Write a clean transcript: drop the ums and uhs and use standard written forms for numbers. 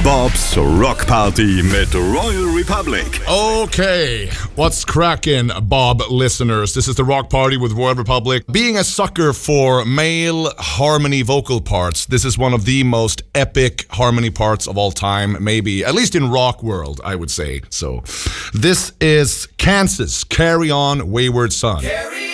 Bobs Rock Party mit Royal Republic. Okay, what's cracking, Bob listeners? This is the Rock Party with Royal Republic. Being a sucker for male harmony vocal parts, this is one of the most epic harmony parts of all time, maybe, at least in rock world, I would say. So, this is Kansas, Carry On, Wayward Son.